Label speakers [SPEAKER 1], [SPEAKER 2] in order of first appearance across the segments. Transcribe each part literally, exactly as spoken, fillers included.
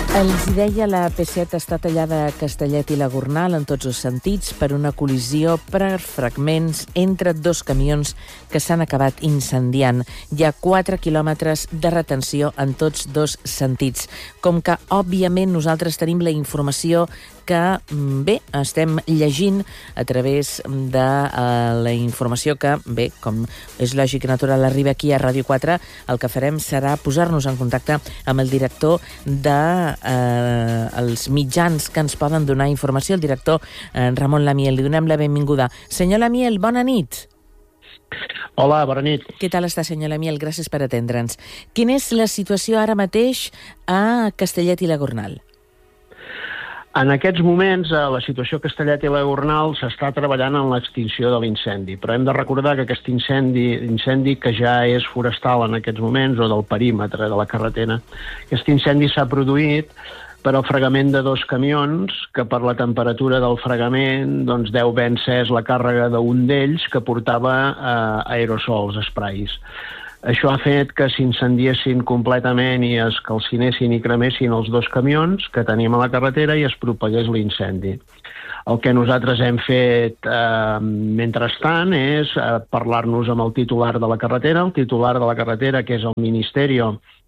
[SPEAKER 1] Els hi deia, la P set està tallada a Castellet i la Gornal en tots els sentits per una col·lisió per fragments entre dos camions que s'han acabat incendiant. Hi ha quatre quilòmetres de retenció en tots dos sentits. Com que, òbviament, nosaltres tenim la informació que, bé, estem llegint a través de uh, la informació que, bé, com és lògic i natural, arriba aquí a Ràdio quatre, el que farem serà posar-nos en contacte amb el director de eh, els mitjans que ens poden donar informació, el director eh, Ramon Lamiel. Li donem la benvinguda. Senyor Lamiel, bona nit.
[SPEAKER 2] Hola, bona nit.
[SPEAKER 1] Què tal està, senyor Lamiel? Gràcies per atendre'ns. Quina és la situació ara mateix a Castellet i la Gornal?
[SPEAKER 2] En aquests moments, la situació a Castellet i la Gornal s'està treballant en l'extinció de l'incendi, però hem de recordar que aquest incendi, incendi que ja és forestal en aquests moments, o del perímetre de la carretera, aquest incendi s'ha produït per al fregament de dos camions, que per la temperatura del fregament doncs, deu haver encès la càrrega d'un d'ells que portava eh, aerosols, esprais. Això ha fet que s'incendiessin completament i es calcinessin i cremessin els dos camions que tenim a la carretera i es propagués l'incendi. El que nosaltres hem fet eh, mentrestant és eh, parlar-nos amb el titular de la carretera. El titular de la carretera, que és el Ministeri,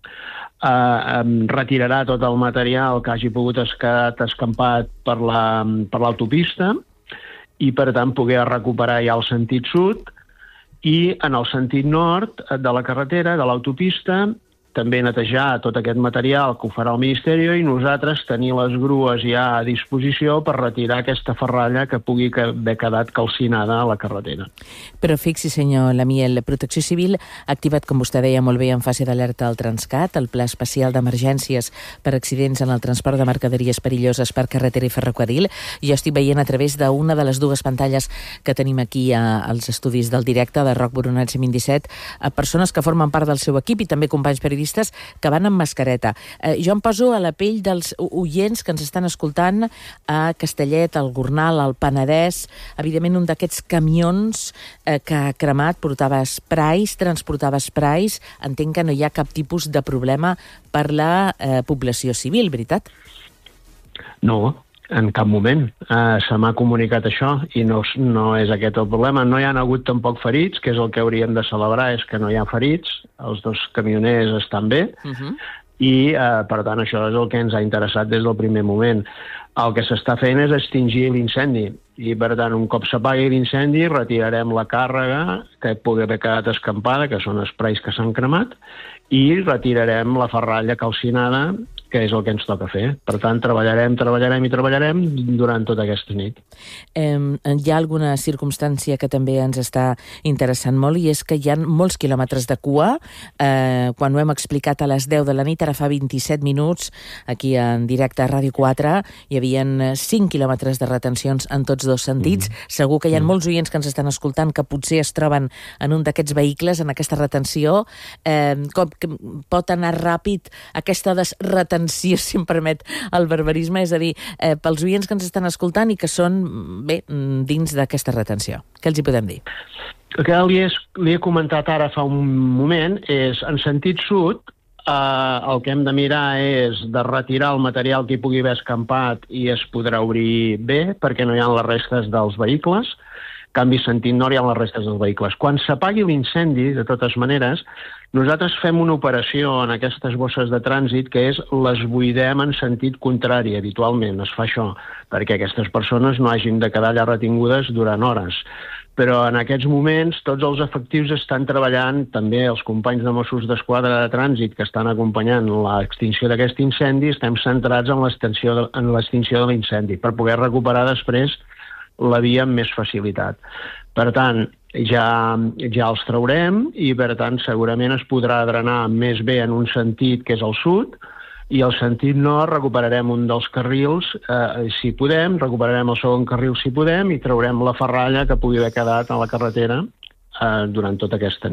[SPEAKER 2] eh, retirarà tot el material que hagi pogut escat escampat per la, per l'autopista i, per tant, poder recuperar ja el sentit sud. I en el sentit nord de la carretera, de l'autopista, també netejar tot aquest material que ho farà el Ministeri i nosaltres tenir les grues ja a disposició per retirar aquesta ferralla que pugui haver quedat calcinada a la carretera.
[SPEAKER 1] Però fixi, senyor Lamiel, la Protecció Civil ha activat, com vostè deia molt bé, en fase d'alerta al Transcat, el Pla Especial d'Emergències per accidents en el transport de mercaderies perilloses per carretera i ferrocarril. Jo estic veient a través d'una de les dues pantalles que tenim aquí als estudis del directe de Roc Boronat cent vint-i-set, a persones que formen part del seu equip i també companys periodistes que van amb mascareta. Eh, jo em poso a la pell dels oients que ens estan escoltant a Castellet, al Gornal, al Penedès. Evidentment, un d'aquests camions eh, que ha cremat portava esprais, transportava esprais. Entenc que no hi ha cap tipus de problema per la eh, població civil, veritat?
[SPEAKER 2] No, en cap moment. Uh, se m'ha comunicat això i no, no és aquest el problema. No hi ha hagut tampoc ferits, que és el que hauríem de celebrar, és que no hi ha ferits. Els dos camioners estan bé. Uh-huh. I, uh, per tant, això és el que ens ha interessat des del primer moment. El que s'està fent és extingir l'incendi. I, per tant, un cop s'apagui l'incendi, retirarem la càrrega que pugui haver quedat escampada, que són esprais que s'han cremat, i retirarem la ferralla calcinada, que és el que ens toca fer. Per tant, treballarem, treballarem i treballarem durant tota aquesta nit.
[SPEAKER 1] Eh, hi ha alguna circumstància que també ens està interessant molt i és que hi ha molts quilòmetres de cua. Eh, quan ho hem explicat a les deu de la nit, ara fa vint-i-set minuts, aquí en directe a Ràdio quatre, hi havia cinc quilòmetres de retencions en tots dos sentits. Mm. Segur que hi ha mm. molts oients que ens estan escoltant que potser es troben en un d'aquests vehicles, en aquesta retenció. Eh, com que pot anar ràpid aquesta desretenció, si em permet el barbarisme, és a dir, eh, pels oients que ens estan escoltant i que són, bé, dins d'aquesta retenció. Què els hi podem dir?
[SPEAKER 2] El que li he, li he comentat ara fa un moment és, en sentit sud, eh, el que hem de mirar és de retirar el material que hi pugui haver escampat i es podrà obrir bé, perquè no hi ha les restes dels vehicles. En canvi, sentit nord hi ha les restes dels vehicles. Quan s'apagui l'incendi, de totes maneres, nosaltres fem una operació en aquestes bosses de trànsit que és les buidem en sentit contrari. Habitualment es fa això, perquè aquestes persones no hagin de quedar allà retingudes durant hores. Però en aquests moments tots els efectius estan treballant, també els companys de Mossos d'Esquadra de Trànsit que estan acompanyant l'extinció d'aquest incendi, estem centrats en l'extinció de, en l'extinció de l'incendi per poder recuperar després la via amb més facilitat. Per tant, ja, ja els traurem i, per tant, segurament es podrà drenar més bé en un sentit que és el sud i el sentit nord recuperarem un dels carrils eh, si podem, recuperarem el segon carril si podem i traurem la ferralla que pugui haver quedat a la carretera eh, durant tota aquesta nit.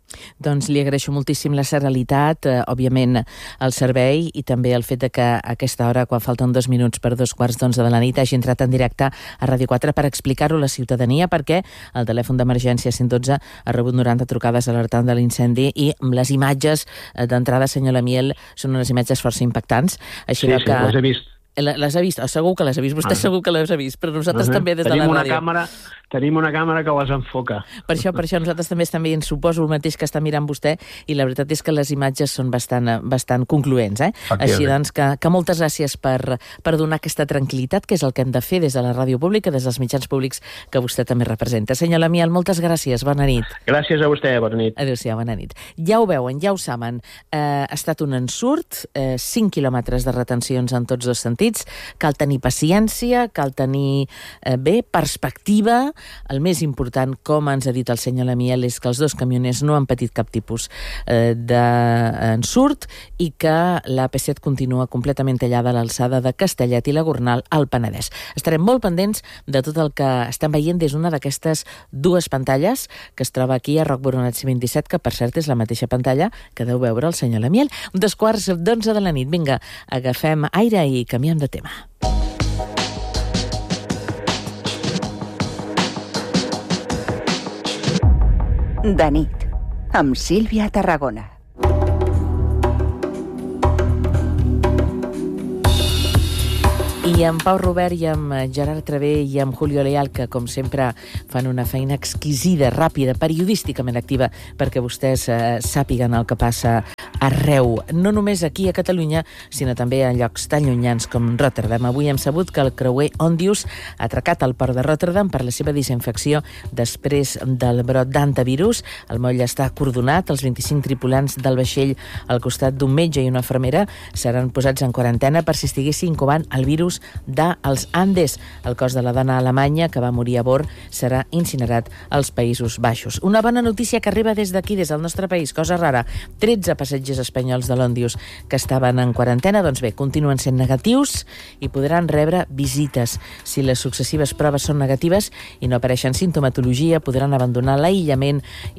[SPEAKER 1] Doncs li agraeixo moltíssim la seralitat, eh, òbviament el servei i també el fet de que a aquesta hora, quan falten dos minuts per dos quarts d'onze de la nit, hagi entrat en directe a Ràdio quatre per explicar-ho a la ciutadania, perquè el telèfon d'emergència cent dotze ha rebut noranta trucades alertant de l'incendi i les imatges d'entrada, senyor Lamiel, són unes imatges força impactants. Així
[SPEAKER 2] sí,
[SPEAKER 1] que...
[SPEAKER 2] sí, les he vist.
[SPEAKER 1] Les ha vist? Oh, segur que les ha vist. Vostè ah. segur que les ha vist, però nosaltres uh-huh. també des de
[SPEAKER 2] tenim
[SPEAKER 1] la
[SPEAKER 2] una
[SPEAKER 1] ràdio.
[SPEAKER 2] Càmera, tenim una càmera que les enfoca.
[SPEAKER 1] Per això, per això nosaltres també estem veient, suposo, el mateix que està mirant vostè, i la veritat és que les imatges són bastant, bastant concloents. Eh? Així doncs, que, que moltes gràcies per, per donar aquesta tranquil·litat, que és el que hem de fer des de la ràdio pública, des dels mitjans públics que vostè també representa. Senyor Lamiel, moltes gràcies. Bona nit.
[SPEAKER 2] Gràcies a vostè. Bona nit.
[SPEAKER 1] Adéu-siau, bona nit. Ja ho veuen, ja ho saben. Eh, ha estat un ensurt, eh, cinc quilòmetres de retencions en tots dos sentits. Cal tenir paciència, cal tenir eh, bé, perspectiva. El més important, com ens ha dit el senyor Lamiel, és que els dos camioners no han patit cap tipus eh, d'ensurt i que l'A P set continua completament tallada a l'alçada de Castellet i la Gornal al Penedès. Estarem molt pendents de tot el que estem veient des d'una d'aquestes dues pantalles que es troba aquí a Roc Boronat C vint-i-set, que per cert és la mateixa pantalla que deu veure el senyor Lamiel. Dos quarts d'onze de la nit. Vinga, agafem aire i canviem de tema.
[SPEAKER 3] De nit, amb Sílvia Tarragona.
[SPEAKER 1] I amb Pau Robert i amb Gerard Travé i amb Julio Leal, que com sempre fan una feina exquisida, ràpida, periodísticament activa, perquè vostès eh, sàpiguen el que passa arreu, no només aquí a Catalunya, sinó també a llocs tan llunyans com Rotterdam. Avui hem sabut que el creuer Ondius ha atracat al port de Rotterdam per la seva desinfecció després del brot d'antivirus. El moll està acordonat. Els vint-i-cinc tripulants del vaixell, al costat d'un metge i una infermera, seran posats en quarantena per si estiguessi incubant el virus dels Andes. El cos de la dona alemanya que va morir a bord serà incinerat als Països Baixos. Una bona notícia que arriba des d'aquí, des del nostre país, cosa rara. tretze passatgers espanyols de l'Ondius que estaven en quarantena, doncs bé, continuen sent negatius i podran rebre visites. Si les successives proves són negatives i no apareixen sintomatologia, podran abandonar l'aïllament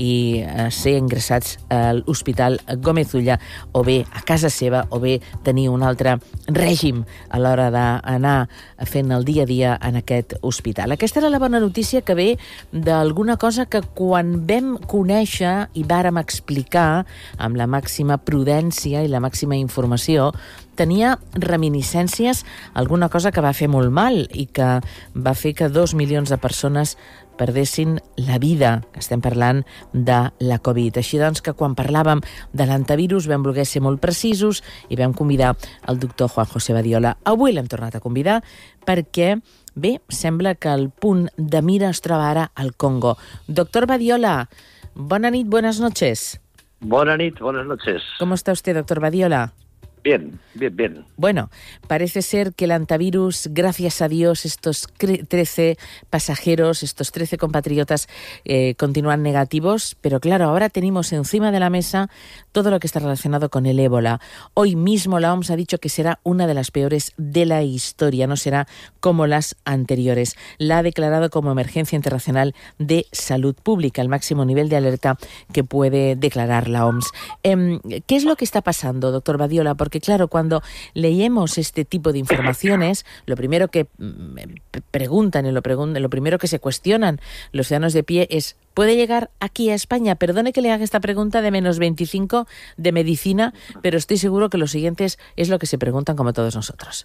[SPEAKER 1] i eh, ser ingressats a l'Hospital Gómez Ulla, o bé a casa seva, o bé tenir un altre règim a l'hora d'anar fent el dia a dia en aquest hospital. Aquesta era la bona notícia que ve d'alguna cosa que quan vam conèixer i vàrem explicar amb la màxima prudència i la màxima informació, tenia reminiscències a alguna cosa que va fer molt mal i que va fer que dos milions de persones perdessin la vida. Estem parlant de la Covid. Així doncs que quan parlàvem de l'antivirus vam voler ser molt precisos i vam convidar el doctor Juan José Badiola. Avui l'hem tornat a convidar perquè, bé, sembla que el punt de mira es troba ara al Congo. Doctor Badiola, bona nit, buenas noches.
[SPEAKER 4] Buenas noches, buenas noches.
[SPEAKER 1] ¿Cómo está usted, doctor Badiola?
[SPEAKER 4] Bien, bien, bien.
[SPEAKER 1] Bueno, parece ser que el antivirus, gracias a Dios, estos trece pasajeros, estos trece compatriotas eh, continúan negativos, pero claro, ahora tenemos encima de la mesa todo lo que está relacionado con el ébola. Hoy mismo la O M S ha dicho que será una de las peores de la historia, no será como las anteriores. La ha declarado como emergencia internacional de salud pública, el máximo nivel de alerta que puede declarar la O M S. Eh, ¿Qué es lo que está pasando, doctor Badiola? Porque claro, cuando leemos este tipo de informaciones, lo primero que preguntan y lo, preguntan, lo primero que se cuestionan los ciudadanos de pie es: ¿puede llegar aquí a España? Perdone que le haga esta pregunta de menos veinticinco de medicina, pero estoy seguro que lo siguiente es, es lo que se preguntan como todos nosotros.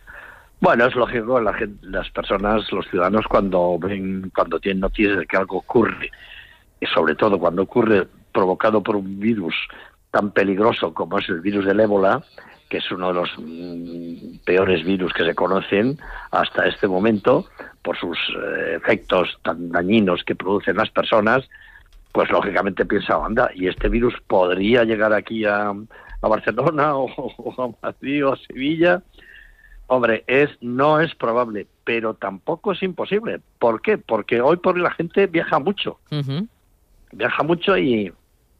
[SPEAKER 4] Bueno, es lógico, la gente, las personas, los ciudadanos, cuando ven, cuando tienen noticias de que algo ocurre, y sobre todo cuando ocurre provocado por un virus tan peligroso como es el virus del ébola, que es uno de los mm, peores virus que se conocen hasta este momento, por sus eh, efectos tan dañinos que producen las personas, pues lógicamente piensa, anda, y este virus podría llegar aquí a, a Barcelona o, o a Madrid o a Sevilla. Hombre, es no es probable, pero tampoco es imposible. ¿Por qué? Porque hoy por hoy la gente viaja mucho. Uh-huh. Viaja mucho y...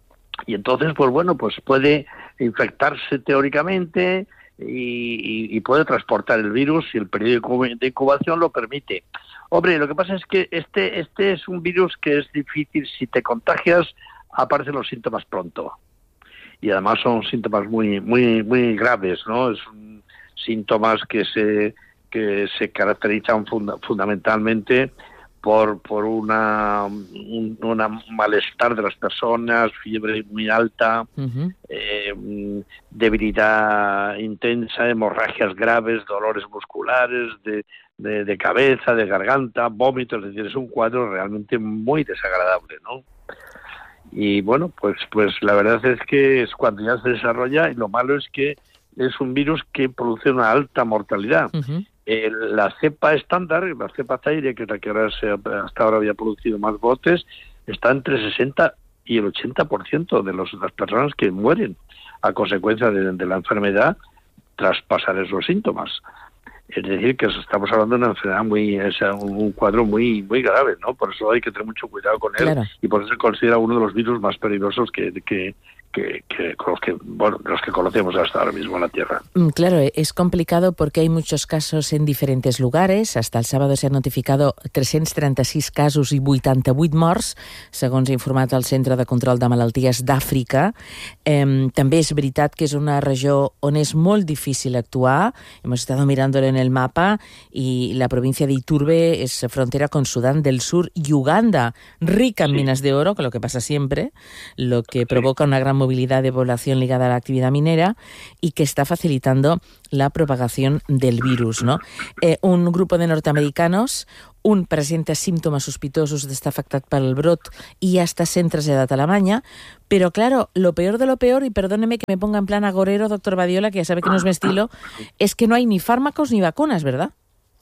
[SPEAKER 4] Y entonces, pues bueno, pues puede infectarse teóricamente y, y, y puede transportar el virus si el periodo de incubación lo permite. Hombre, lo que pasa es que este este es un virus que es difícil. Si te contagias, aparecen los síntomas pronto. Y además son síntomas muy muy muy graves, ¿no? Son síntomas que se que se caracterizan funda, fundamentalmente por por una un una malestar de las personas, fiebre muy alta, uh-huh. eh, debilidad intensa, hemorragias graves, dolores musculares, de, de, de cabeza, de garganta, vómitos, es decir, es un cuadro realmente muy desagradable, ¿no? Y bueno, pues pues la verdad es que es cuando ya se desarrolla, y lo malo es que es un virus que produce una alta mortalidad. Uh-huh. Eh, la cepa estándar, la cepa Zaire, que es la que ahora se, hasta ahora había producido más brotes, está entre el sesenta y el ochenta por ciento de los, las personas que mueren a consecuencia de, de la enfermedad tras pasar esos síntomas. Es decir, que estamos hablando de una enfermedad muy, es un cuadro muy muy grave, ¿no? Por eso hay que tener mucho cuidado con él, claro. Y por eso se considera uno de los virus más peligrosos que, que, que, que, con los que, bueno, de los que conocemos hasta ahora mismo en la Tierra.
[SPEAKER 1] Claro, es complicado porque hay muchos casos en diferentes lugares. Hasta el sábado se han notificado tres-cents trenta-sis casos i vuitanta-vuit morts, segons ha informat el Centre de Control de Malalties d'Àfrica. Eh, també és veritat que és una regió on és molt difícil actuar. Hemos estado mirándolo en el mapa y la provincia de Iturbe es frontera con Sudán del Sur y Uganda, rica en sí. minas de oro, que lo que pasa siempre, lo que sí. provoca una gran movilidad de población ligada a la actividad minera y que está facilitando la propagación del virus, ¿no? Eh, un grupo de norteamericanos, un presenta síntomas sospitosos d'estar afectat pel brot i ja està sent traslladat a Alemanya, però, claro, lo peor de lo peor, y perdóneme que me ponga en plan agorero, doctor Badiola, que ya sabe que no es mi estilo, es que no hay ni fármacos ni vacunas, ¿verdad?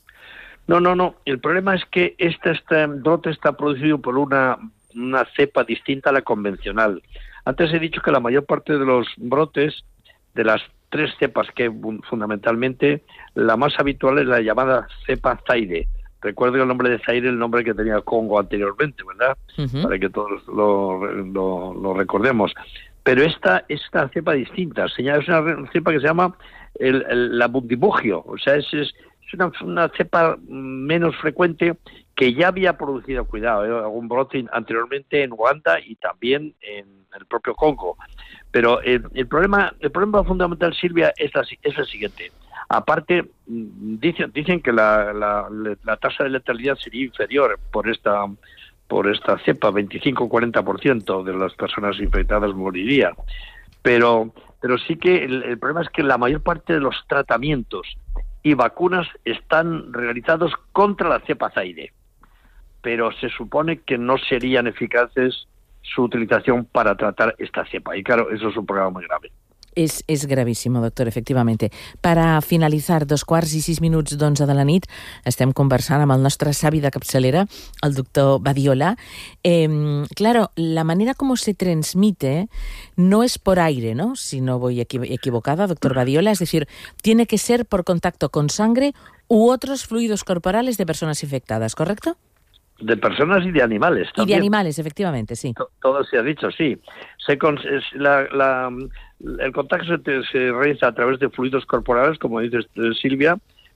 [SPEAKER 4] No, no, no. El problema es que este, este brote está producido por una, una cepa distinta a la convencional. Antes he dicho que la mayor parte de los brotes, de las tres cepas que fundamentalmente, la más habitual es la llamada cepa Zaire. Recuerdo el nombre de Zaire, el nombre que tenía Congo anteriormente, ¿verdad? Uh-huh. Para que todos lo, lo, lo recordemos. Pero esta esta cepa distinta, es una cepa que se llama el, el, la bundibugio, o sea, es, es una, una cepa menos frecuente que ya había producido, cuidado, ¿eh? algún brote anteriormente en Uganda y también en el propio Congo. Pero el, el problema el problema fundamental, Silvia, es, la, es el siguiente. Aparte, dicen dicen que la, la, la tasa de letalidad sería inferior por esta por esta cepa, veinticinco a cuarenta por ciento de las personas infectadas morirían. Pero pero sí que el, el problema es que la mayor parte de los tratamientos y vacunas están realizados contra la cepa Zaire, pero se supone que no serían eficaces su utilización para tratar esta cepa. Y claro, eso es un problema muy grave.
[SPEAKER 1] És, és gravíssim, doctor, efectivamente. Para finalitzar, dos quarts i sis minuts d'onze de la nit, estem conversant amb el nostre savi de capçalera, el doctor Badiola. Eh, claro, la manera como se transmite no es por aire, ¿no? Si no voy equiv- equivocada, doctor Badiola, es decir, tiene que ser por contacto con sangre u otros fluidos corporales de personas infectadas, ¿correcto?
[SPEAKER 4] De personas y de animales también.
[SPEAKER 1] Y de animales, efectivamente, sí.
[SPEAKER 4] Todo se ha dicho, sí. Se con, es la, la, el contacto se, se realiza a través de fluidos corporales, como dice Silvia,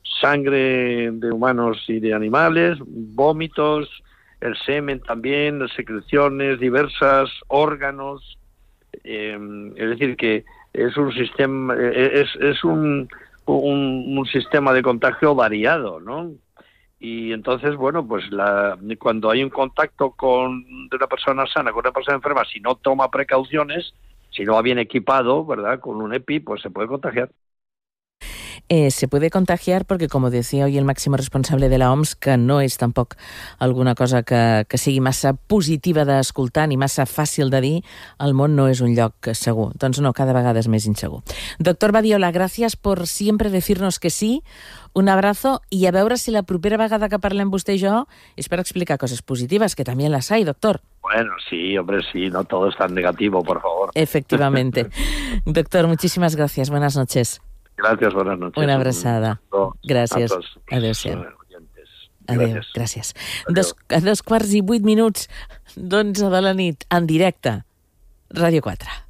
[SPEAKER 4] sangre de humanos y de animales, vómitos, el semen también, secreciones diversas, órganos. Eh, es decir, que es un sistema, es, es un, un, un sistema de contagio variado, ¿no? Y entonces, bueno, pues la, cuando hay un contacto con de una persona sana con una persona enferma, si no toma precauciones, si no va bien equipado, ¿verdad?, con un EPI, pues se puede contagiar.
[SPEAKER 1] Eh, se puede contagiar porque, como decía hoy el máximo responsable de la O M S, que no és tampoc alguna cosa que, que sigui massa positiva d'escoltar ni massa fàcil de dir, el món no és un lloc segur. Doncs no, cada vegada és més insegur. Doctor Badiola, gràcies por siempre decirnos que sí. Un abrazo y a veure si la propera vegada que parlem vostè i jo és per explicar cosas positivas, que también las hay, doctor.
[SPEAKER 4] Bueno, sí, hombre, sí, no todo es tan negativo, por favor.
[SPEAKER 1] Efectivamente. Doctor, muchísimas gracias. Buenas noches.
[SPEAKER 4] Gracias, buenas noches.
[SPEAKER 1] Una abraçada. Gràcies. Adéu-siau. Adéu, gràcies. Dos, a dos quarts i vuit minuts d'onze de la nit, en directe. Ràdio quatre.